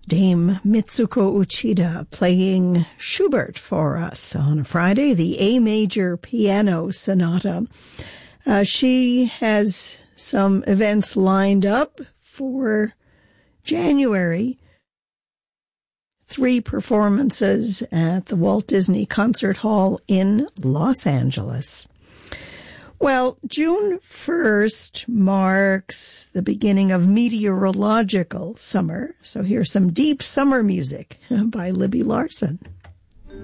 Dame Mitsuko Uchida playing Schubert for us on a Friday, the A major piano sonata. She has some events lined up for January. 3 performances at the Walt Disney Concert Hall in Los Angeles. Well, June 1st marks the beginning of meteorological summer. So here's some deep summer music by Libby Larsen.